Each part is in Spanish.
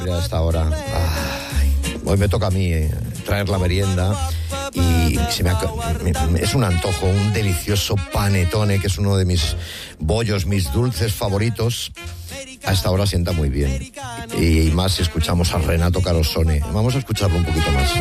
Ya hasta ahora. Hoy me toca a mí traer la merienda y es un antojo, un delicioso panettone, que es uno de mis bollos, mis dulces favoritos. A esta hora sienta muy bien. Y más si escuchamos a Renato Carosone. Vamos a escucharlo un poquito más.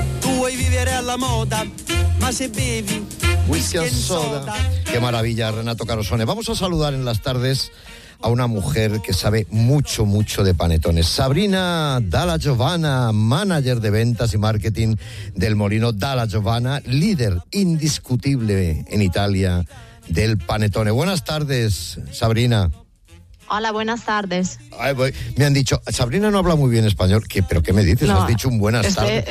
Whisky and soda. Qué maravilla, Renato Carosone. Vamos a saludar en las tardes a una mujer que sabe mucho, mucho de panetones. Sabrina Dalla Giovanna, manager de ventas y marketing del Molino Dalla Giovanna, líder indiscutible en Italia del panettone. Buenas tardes, Sabrina. Hola, buenas tardes. Me han dicho, Sabrina no habla muy bien español. ¿Pero qué me dices? No, has dicho un buenas tardes.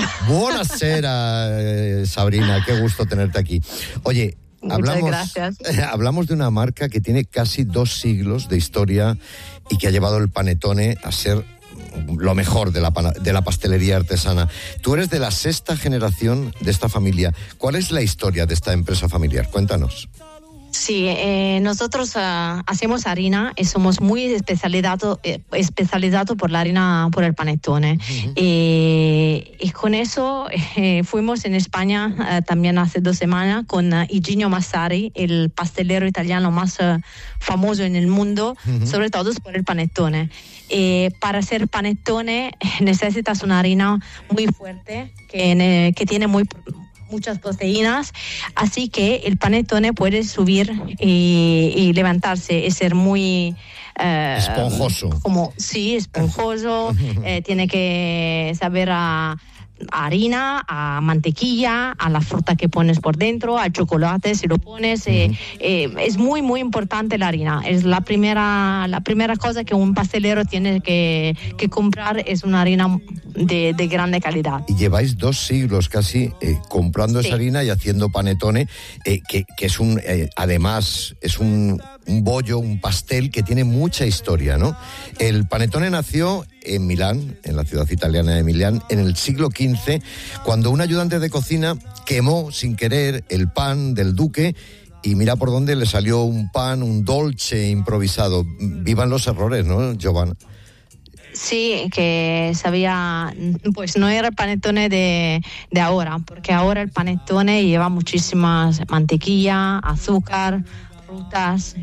Buonasera, Sabrina, qué gusto tenerte aquí. Oye, muchas gracias. Hablamos de una marca que tiene casi 2 siglos de historia y que ha llevado el panettone a ser lo mejor de la pastelería artesana. Tú eres de la 6ª generación de esta familia. ¿Cuál es la historia de esta empresa familiar? Cuéntanos. Sí, nosotros hacemos harina y somos muy especializados por la harina, por el panettone. Uh-huh. Y con eso fuimos en España también hace 2 semanas con Igino Massari, el pastelero italiano más famoso en el mundo, uh-huh, sobre todo por el panettone. Para hacer panettone necesitas una harina muy fuerte que tiene muchas proteínas, así que el panettone puede subir y levantarse y ser muy esponjoso. Esponjoso. Tiene que saber a harina, a mantequilla, a la fruta que pones por dentro, al chocolate si lo pones. Es muy, muy importante la harina. Es la primera cosa que un pastelero tiene que comprar, es una harina de grande calidad. Y lleváis 2 siglos casi comprando esa harina y haciendo panettone, que es además es un bollo, un pastel que tiene mucha historia, ¿no? El panettone nació en Milán, en la ciudad italiana de Milán, en el siglo XV, cuando un ayudante de cocina quemó sin querer el pan del duque y mira por dónde le salió un dolce improvisado. Vivan los errores, ¿no, Giovanna? Sí, que sabía, pues no era el panettone de ahora, porque ahora el panettone lleva muchísimas mantequilla, azúcar, frutas,